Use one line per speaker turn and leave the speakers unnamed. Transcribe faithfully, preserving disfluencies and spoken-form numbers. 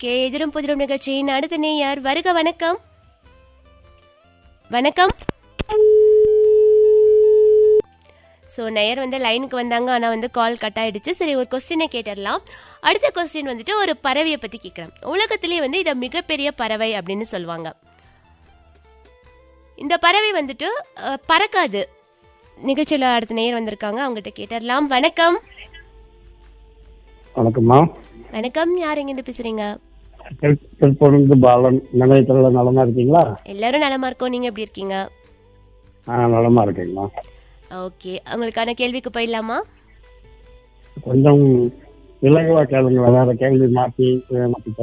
Okay, எதிரும் புதிரும் நிகழ்ச்சியின் அடுத்த நேயர் வருக. வணக்கம். வணக்கம். ஸோ நேயர் வந்து லைனுக்கு வந்தாங்க, ஆனால் வந்து கால் கட் ஆயிடுச்சு. சரி, ஒரு கொஸ்டினை கேட்டுடலாம். அடுத்த கொஸ்டின் வந்துட்டு ஒரு பறவையை பற்றி கேட்குறேன். உலகத்திலேயே வந்து இதை மிகப்பெரிய பறவை அப்படின்னு சொல்லுவாங்க. இந்த பறவை வந்துட்டு பறக்காது. நிகழ்ச்சியில் அடுத்த நேயர் வந்திருக்காங்க, அவங்ககிட்ட கேட்டுடலாம். வணக்கம்.
வணக்கம்மா.
வணக்கம், யார் எங்கிருந்து பேசுறீங்க?
திருப்பூர்ந்து பாலன். நிலையத்தில் நலமா இருக்கீங்களா?
எல்லாரும் நலமா இருக்கோம், நீங்க எப்படி இருக்கீங்க?
ஆ, நலமா இருக்கீங்களா?
ஓகே, உங்களுக்கான கேள்விக்கு போயிடலாமா?
கொஞ்சம் இலகுவா கேளுங்க, வேற கேள்வி மாற்றி மாற்றி